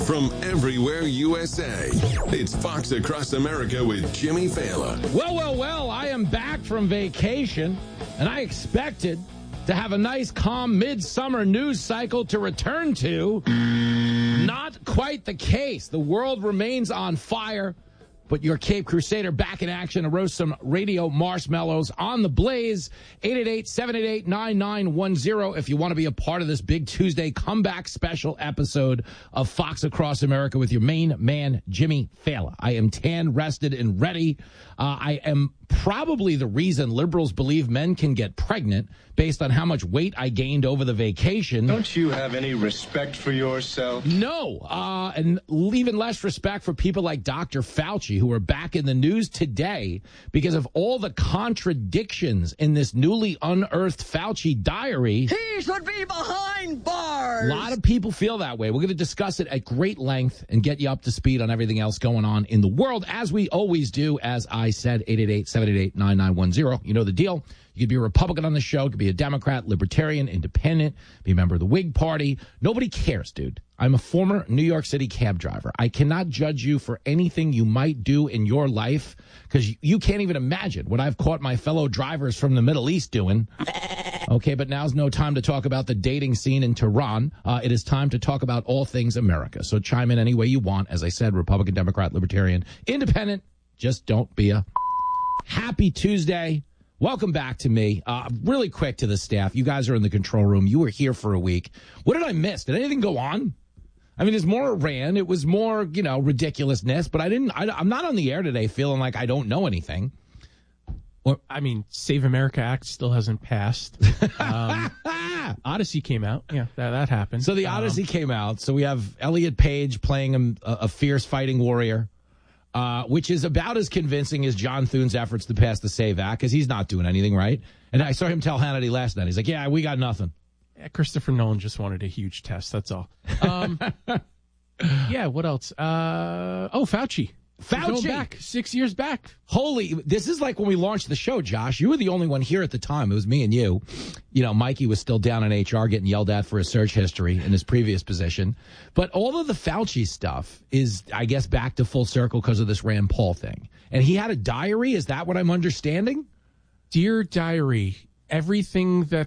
from everywhere USA. It's Fox Across America with Jimmy Fallon. Well, I am back from vacation, and I expected to have a nice, calm, midsummer news cycle to return to. Not quite the case. The world remains on fire, but your Cape Crusader back in action to roast some radio marshmallows on the blaze. 888-788-9910 if you want to be a part of this big Tuesday comeback special episode of Fox Across America with your main man, Jimmy Fallon. I am tan, rested, and ready. I am probably the reason liberals believe men can get pregnant based on how much weight I gained over the vacation. Don't you have any respect for yourself? No, and even less respect for people like Dr. Fauci, who are back in the news today because of all the contradictions in this newly unearthed Fauci diary. He should be behind bars. A lot of people feel that way. We're going to discuss it at great length and get you up to speed on everything else going on in the world, as we always do. As I said, 888-788-9910. You know the deal. You could be a Republican on the show, could be a Democrat, Libertarian, Independent, be a member of the Whig Party. Nobody cares, dude. I'm a former New York City cab driver. I cannot judge you for anything you might do in your life because you can't even imagine what I've caught my fellow drivers from the Middle East doing. Okay, but now's no time to talk about the dating scene in Tehran. It is time to talk about all things America. So chime in any way you want. As I said, Republican, Democrat, Libertarian, Independent. Just don't be a happy Tuesday. Welcome back to me. Really quick to the staff. You guys are in the control room. You were here for a week. What did I miss? Did anything go on? I mean, there's more Iran. It was more, ridiculousness. But I'm not on the air today feeling like I don't know anything. Well, I mean, Save America Act still hasn't passed. Odyssey came out. Yeah, that happened. So the Odyssey came out. So we have Elliot Page playing a fierce fighting warrior. Which is about as convincing as John Thune's efforts to pass the SAVE Act, because he's not doing anything right. And I saw him tell Hannity last night. He's like, yeah, we got nothing. Yeah, Christopher Nolan just wanted a huge test. That's all. Yeah, what else? Fauci. Fauci. Back 6 years back. This is like when we launched the show, Josh. You were the only one here at the time. It was me and you. Mikey was still down in HR getting yelled at for his search history in his previous position. But all of the Fauci stuff is, I guess, back to full circle because of this Rand Paul thing. And he had a diary. Is that what I'm understanding? Dear Diary, everything that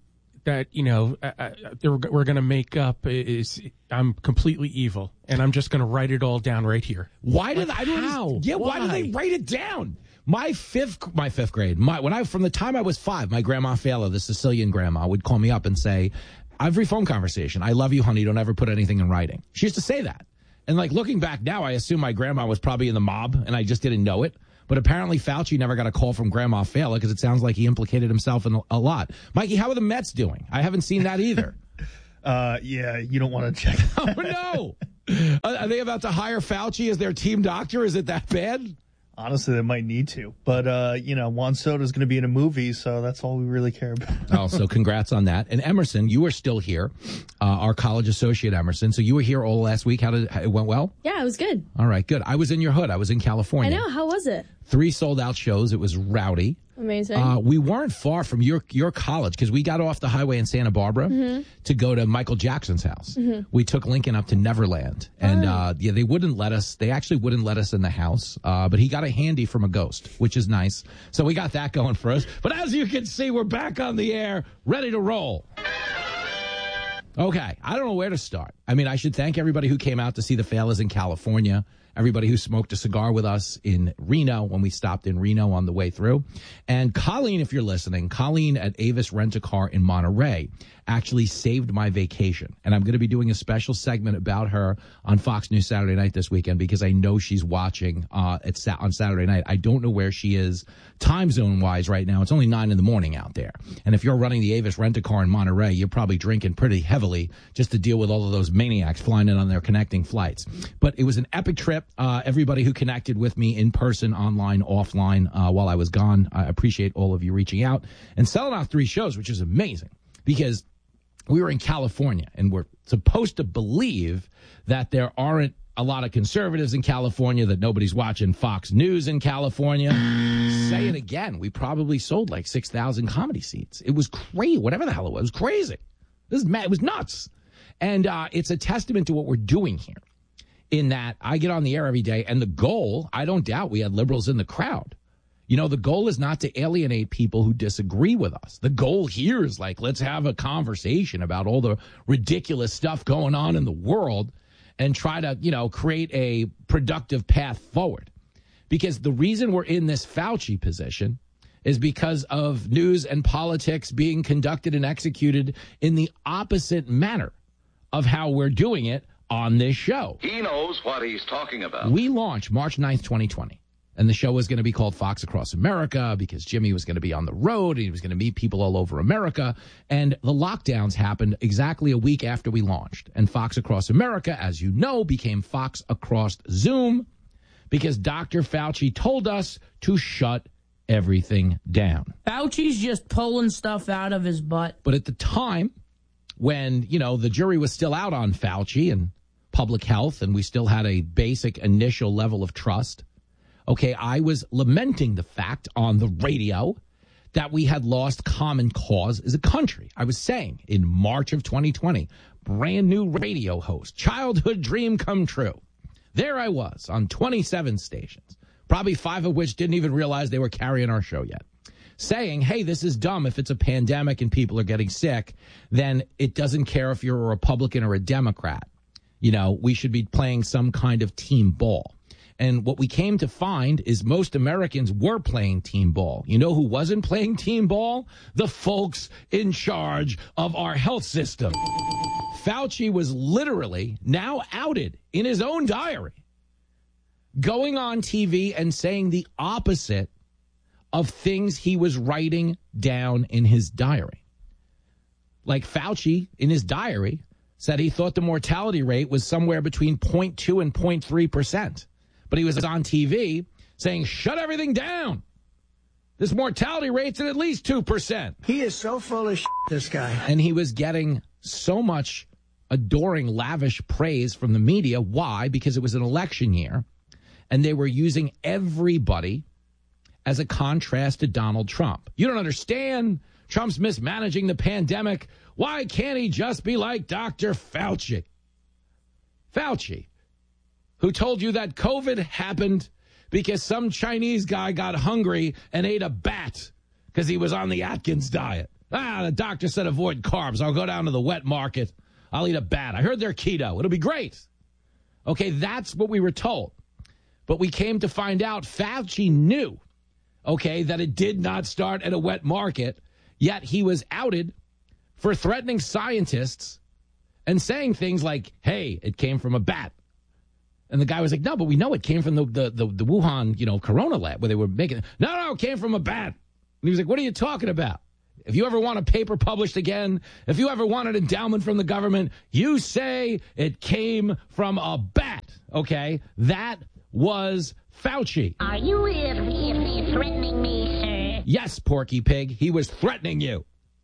we're going to make up is I'm completely evil, and I'm just going to write it all down right here. Why did why did they write it down? My fifth grade, from the time I was 5, my grandma Fela, the Sicilian grandma, would call me up and say, every phone conversation, I love you, honey, don't ever put anything in writing. She used to say that. And looking back now, I assume my grandma was probably in the mob, and I just didn't know it. But apparently Fauci never got a call from Grandma Fela because it sounds like he implicated himself in a lot. Mikey, how are the Mets doing? I haven't seen that either. Yeah, you don't want to check. Oh, no. Are they about to hire Fauci as their team doctor? Is it that bad? Honestly, they might need to. But, Juan Soto's going to be in a movie, so that's all we really care about. Oh, so congrats on that. And Emerson, you are still here, our college associate Emerson. So you were here all last week. It went well? Yeah, it was good. All right, good. I was in your hood. I was in California. I know. How was it? 3 sold-out shows. It was rowdy. Amazing. We weren't far from your college because we got off the highway in Santa Barbara to go to Michael Jackson's house. We took Lincoln up to Neverland, and they wouldn't let us. They actually wouldn't let us in the house, but he got a handy from a ghost, which is nice. So we got that going for us. But as you can see, we're back on the air, ready to roll. Okay, I don't know where to start. I mean, I should thank everybody who came out to see the Fellas in California. Everybody who smoked a cigar with us in Reno when we stopped in Reno on the way through. And Colleen, if you're listening, Colleen at Avis Rent-A-Car in Monterey actually saved my vacation. And I'm going to be doing a special segment about her on Fox News Saturday night this weekend because I know she's watching on Saturday night. I don't know where she is time zone-wise right now. It's only 9 in the morning out there. And if you're running the Avis Rent-A-Car in Monterey, you're probably drinking pretty heavily just to deal with all of those maniacs flying in on their connecting flights. But it was an epic trip. Everybody who connected with me in person, online, offline, while I was gone, I appreciate all of you reaching out and selling out 3 shows, which is amazing because we were in California and we're supposed to believe that there aren't a lot of conservatives in California, that nobody's watching Fox News in California. Say it again. We probably sold like 6,000 comedy seats. It was crazy. Whatever the hell it was crazy. This is mad. It was nuts. And it's a testament to what we're doing here. in that I get on the air every day, and the goal, I don't doubt we had liberals in the crowd. You know, the goal is not to alienate people who disagree with us. The goal here is like, let's have a conversation about all the ridiculous stuff going on in the world and try to, you know, create a productive path forward. Because the reason we're in this Fauci position is because of news and politics being conducted and executed in the opposite manner of how we're doing it on this show. He knows what he's talking about. We launched March 9th, 2020. And the show was going to be called Fox Across America because Jimmy was going to be on the road and he was going to meet people all over America. And the lockdowns happened exactly a week after we launched. And Fox Across America, as you know, became Fox Across Zoom because Dr. Fauci told us to shut everything down. Fauci's just pulling stuff out of his butt. But at the time when, you know, the jury was still out on Fauci and public health and we still had a basic initial level of trust, okay, I was lamenting the fact on the radio that we had lost common cause as a country. I was saying in March of 2020, brand new radio host, childhood dream come true. There I was on 27 stations, probably 5 of which didn't even realize they were carrying our show yet, saying, hey, this is dumb. If it's a pandemic and people are getting sick, then it doesn't care if you're a Republican or a Democrat. You know, we should be playing some kind of team ball. And what we came to find is most Americans were playing team ball. You know who wasn't playing team ball? The folks in charge of our health system. Fauci was literally now outed in his own diary, going on TV and saying the opposite of things he was writing down in his diary. Like Fauci in his diary said he thought the mortality rate was somewhere between 0.2 and 0.3%. But he was on TV saying, shut everything down. This mortality rate's at least 2%. He is so full of shit, this guy. And he was getting so much adoring, lavish praise from the media. Why? Because it was an election year, and they were using everybody as a contrast to Donald Trump. You don't understand. Trump's mismanaging the pandemic. Why can't he just be like Dr. Fauci? Fauci, who told you that COVID happened because some Chinese guy got hungry and ate a bat because he was on the Atkins diet. The doctor said avoid carbs. I'll go down to the wet market. I'll eat a bat. I heard they're keto. It'll be great. Okay, that's what we were told. But we came to find out Fauci knew, okay, that it did not start at a wet market, yet he was outed for threatening scientists and saying things like, hey, it came from a bat. And the guy was like, no, but we know it came from the Wuhan, you know, Corona lab where they were making it. No, it came from a bat. And he was like, what are you talking about? If you ever want a paper published again, if you ever want an endowment from the government, you say it came from a bat. Okay, that was Fauci. Are you threatening me, sir? Yes, Porky Pig, he was threatening you.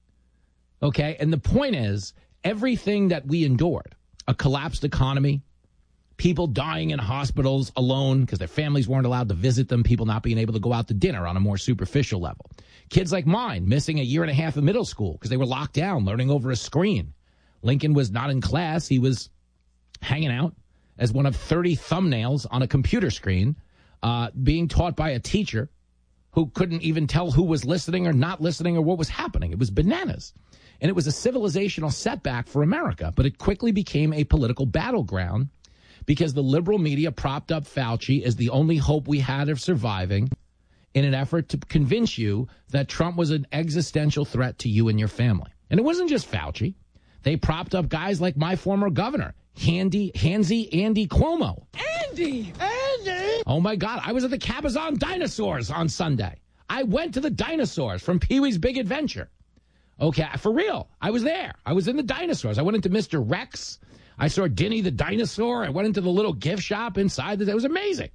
Okay, and the point is, everything that we endured, a collapsed economy, people dying in hospitals alone because their families weren't allowed to visit them, people not being able to go out to dinner on a more superficial level. Kids like mine missing a year and a half of middle school because they were locked down, learning over a screen. Lincoln was not in class. He was hanging out as one of 30 thumbnails on a computer screen, being taught by a teacher who couldn't even tell who was listening or not listening or what was happening. It was bananas. And it was a civilizational setback for America, but it quickly became a political battleground because the liberal media propped up Fauci as the only hope we had of surviving in an effort to convince you that Trump was an existential threat to you and your family. And it wasn't just Fauci. They propped up guys like my former governor, Andy Cuomo. Andy! Oh, my God. I was at the Cabazon Dinosaurs on Sunday. I went to the dinosaurs from Pee-wee's Big Adventure. Okay, for real. I was there. I was in the dinosaurs. I went into Mr. Rex. I saw Dinny the dinosaur. I went into the little gift shop inside. It was amazing.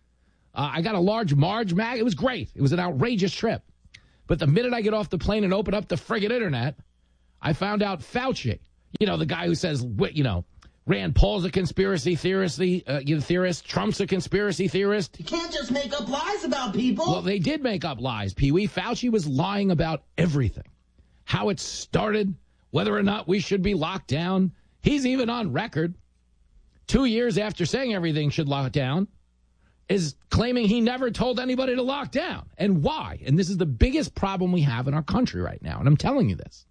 I got a large Marge mag. It was great. It was an outrageous trip. But the minute I get off the plane and open up the friggin' internet, I found out Fauci, you know, the guy who says, you know, Rand Paul's a conspiracy theorist. Trump's a conspiracy theorist. You can't just make up lies about people. Well, they did make up lies, Pee-wee. Fauci was lying about everything. How it started, whether or not we should be locked down. He's even on record 2 years after saying everything should lock down, is claiming he never told anybody to lock down. And why? And this is the biggest problem we have in our country right now. And I'm telling you this.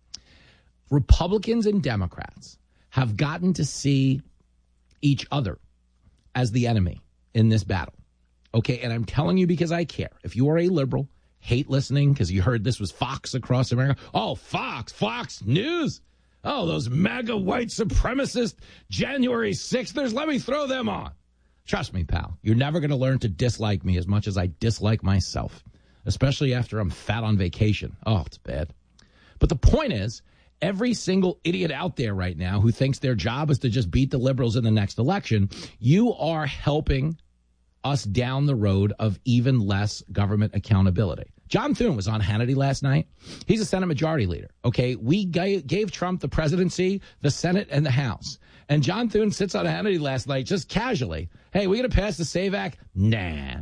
Republicans and Democrats have gotten to see each other as the enemy in this battle. Okay, and I'm telling you because I care. If you are a liberal, hate listening because you heard this was Fox Across America. Oh, Fox News. Oh, those MAGA white supremacist January 6thers. Let me throw them on. Trust me, pal, you're never going to learn to dislike me as much as I dislike myself, especially after I'm fat on vacation. Oh, it's bad. But the point is, every single idiot out there right now who thinks their job is to just beat the liberals in the next election, you are helping us down the road of even less government accountability. John Thune was on Hannity last night. He's a Senate Majority Leader. Okay, we gave Trump the presidency, the Senate, and the House. And John Thune sits on Hannity last night just casually. Hey, we going to pass the SAVE Act? Nah.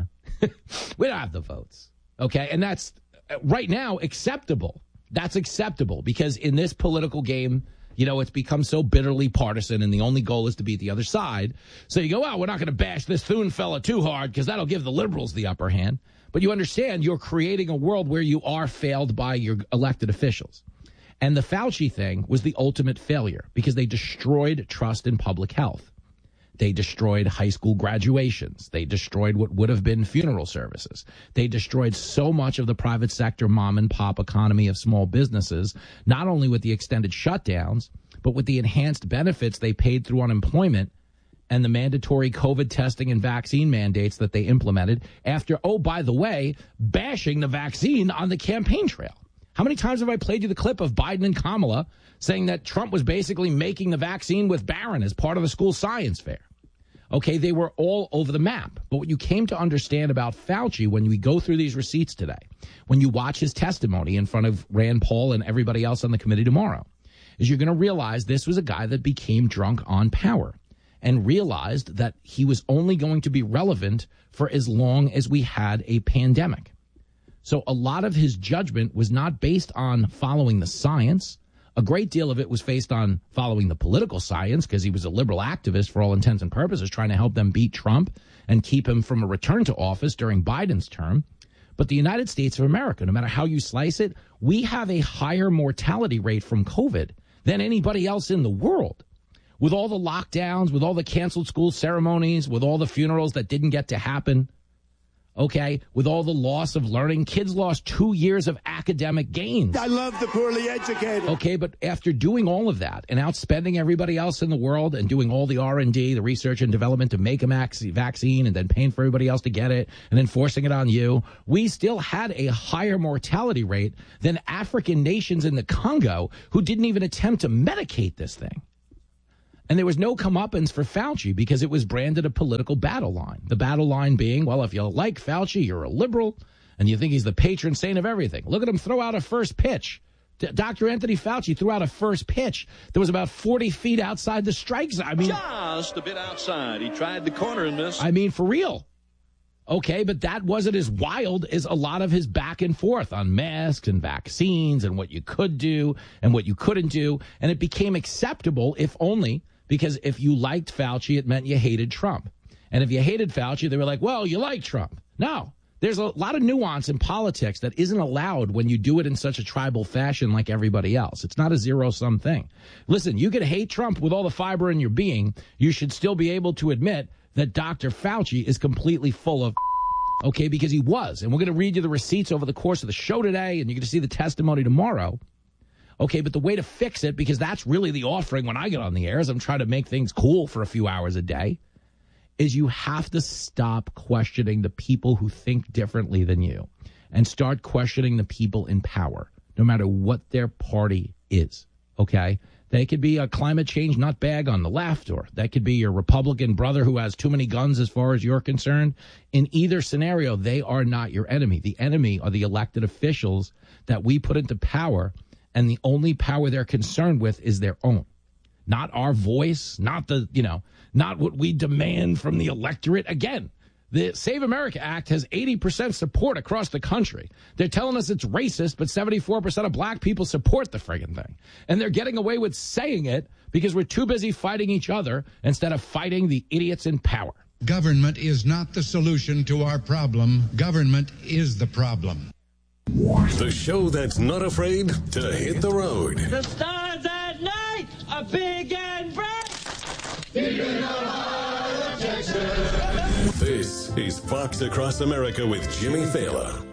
We don't have the votes. Okay, and that's right now acceptable. That's acceptable because in this political game, you know, it's become so bitterly partisan and the only goal is to beat the other side. So you go, well, we're not going to bash this Thune fella too hard because that'll give the liberals the upper hand. But you understand you're creating a world where you are failed by your elected officials. And the Fauci thing was the ultimate failure because they destroyed trust in public health. They destroyed high school graduations. They destroyed what would have been funeral services. They destroyed so much of the private sector mom and pop economy of small businesses, not only with the extended shutdowns, but with the enhanced benefits they paid through unemployment and the mandatory COVID testing and vaccine mandates that they implemented after, oh, by the way, bashing the vaccine on the campaign trail. How many times have I played you the clip of Biden and Kamala saying that Trump was basically making the vaccine with Barron as part of the school science fair? Okay, they were all over the map. But what you came to understand about Fauci when we go through these receipts today, when you watch his testimony in front of Rand Paul and everybody else on the committee tomorrow, is you're going to realize this was a guy that became drunk on power and realized that he was only going to be relevant for as long as we had a pandemic. So a lot of his judgment was not based on following the science. A great deal of it was based on following the political science because he was a liberal activist for all intents and purposes, trying to help them beat Trump and keep him from a return to office during Biden's term. But the United States of America, no matter how you slice it, we have a higher mortality rate from COVID than anybody else in the world. With all the lockdowns, with all the canceled school ceremonies, with all the funerals that didn't get to happen, okay, with all the loss of learning, kids lost 2 years of academic gains. I love the poorly educated. Okay, but after doing all of that and outspending everybody else in the world and doing all the R&D, the research and development to make a vaccine and then paying for everybody else to get it and then forcing it on you, we still had a higher mortality rate than African nations in the Congo who didn't even attempt to medicate this thing. And there was no comeuppance for Fauci because it was branded a political battle line. The battle line being, well, if you like Fauci, you're a liberal, and you think he's the patron saint of everything. Look at him throw out a first pitch. Dr. Anthony Fauci threw out a first pitch that was about 40 feet outside the strike zone. I mean, just a bit outside. He tried the corner and missed. I mean, for real. Okay, but that wasn't as wild as a lot of his back and forth on masks and vaccines and what you could do and what you couldn't do. And it became acceptable, if only because if you liked Fauci, it meant you hated Trump. And if you hated Fauci, they were like, well, you like Trump. No, there's a lot of nuance in politics that isn't allowed when you do it in such a tribal fashion like everybody else. It's not a zero-sum thing. Listen, you can hate Trump with all the fiber in your being. You should still be able to admit that Dr. Fauci is completely full of okay, because he was. And we're going to read you the receipts over the course of the show today, and you're going to see the testimony tomorrow. Okay, but the way to fix it, because that's really the offering when I get on the air, as I'm trying to make things cool for a few hours a day, is you have to stop questioning the people who think differently than you and start questioning the people in power, no matter what their party is, okay? They could be a climate change nutbag on the left, or that could be your Republican brother who has too many guns as far as you're concerned. In either scenario, they are not your enemy. The enemy are the elected officials that we put into power, and the only power they're concerned with is their own. Not our voice, not the, not what we demand from the electorate. Again, The Save America Act has 80% support across the country. They're telling us it's racist, but 74% of black people support the friggin' thing. And they're getting away with saying it because we're too busy fighting each other instead of fighting the idiots in power. Government is not the solution to our problem. Government is the problem. The show that's not afraid to hit the road. The stars at night are big and bright. This is Fox Across America with Jimmy Fallon.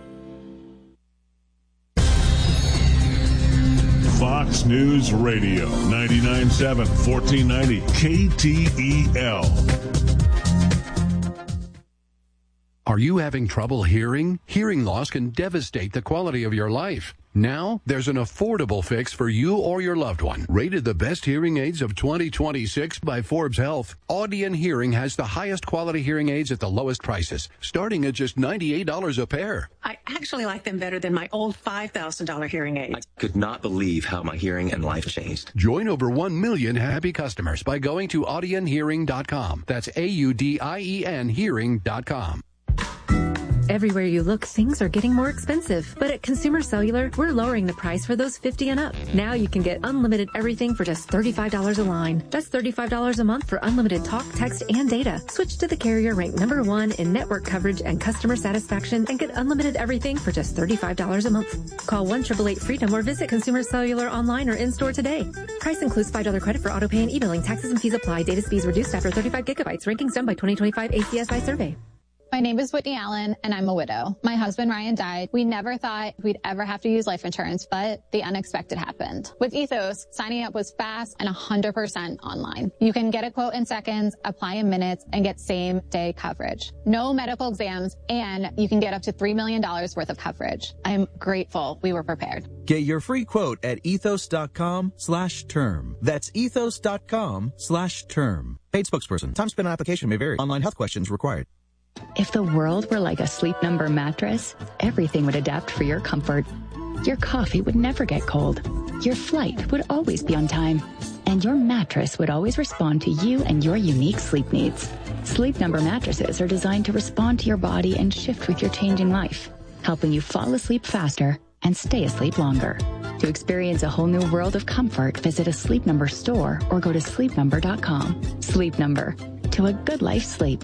Fox News Radio, 99.7, 1490, KTEL. Are you having trouble hearing? Hearing loss can devastate the quality of your life. Now, there's an affordable fix for you or your loved one. Rated the best hearing aids of 2026 by Forbes Health, Audion Hearing has the highest quality hearing aids at the lowest prices, starting at just $98 a pair. I actually like them better than my old $5,000 hearing aids. I could not believe how my hearing and life changed. Join over 1 million happy customers by going to audionhearing.com. That's AUDIEN hearing.com. Everywhere you look, things are getting more expensive. But at Consumer Cellular, we're lowering the price for those 50 and up. Now you can get unlimited everything for just $35 a line. That's $35 a month for unlimited talk, text, and data. Switch to the carrier ranked #1 in network coverage and customer satisfaction and get unlimited everything for just $35 a month. Call 1-888-FREEDOM or visit Consumer Cellular online or in-store today. Price includes $5 credit for auto pay and e-billing. Taxes and fees apply. Data speeds reduced after 35 gigabytes. Rankings done by 2025 ACSI survey. My name is Whitney Allen, and I'm a widow. My husband, Ryan, died. We never thought we'd ever have to use life insurance, but the unexpected happened. With Ethos, signing up was fast and 100% online. You can get a quote in seconds, apply in minutes, and get same-day coverage. No medical exams, and you can get up to $3 million worth of coverage. I'm grateful we were prepared. Get your free quote at ethos.com/term. That's ethos.com/term. Paid spokesperson. Time spent on application may vary. Online health questions required. If the world were like a Sleep Number mattress, everything would adapt for your comfort. Your coffee would never get cold. Your flight would always be on time. And your mattress would always respond to you and your unique sleep needs. Sleep Number mattresses are designed to respond to your body and shift with your changing life, helping you fall asleep faster and stay asleep longer. To experience a whole new world of comfort, visit a Sleep Number store or go to sleepnumber.com. Sleep Number. To a good life sleep.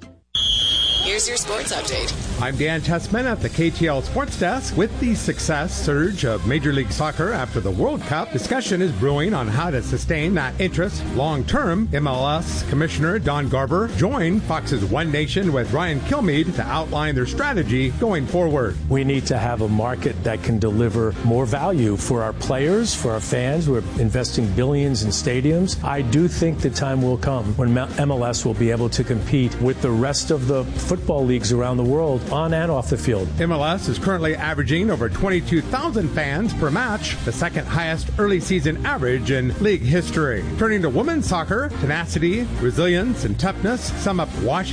Here's your sports update. I'm Dan Tessman at the KTL Sports Desk. With the success surge of Major League Soccer after the World Cup, discussion is brewing on how to sustain that interest long-term. MLS Commissioner Don Garber joined Fox's One Nation with Ryan Kilmeade to outline their strategy going forward. We need to have a market that can deliver more value for our players, for our fans. We're investing billions in stadiums. I do think the time will come when MLS will be able to compete with the rest of the football leagues around the world on and off the field. MLS is currently averaging over 22,000 fans per match, the second highest early season average in league history. Turning to women's soccer, tenacity, resilience, and toughness sum up Washington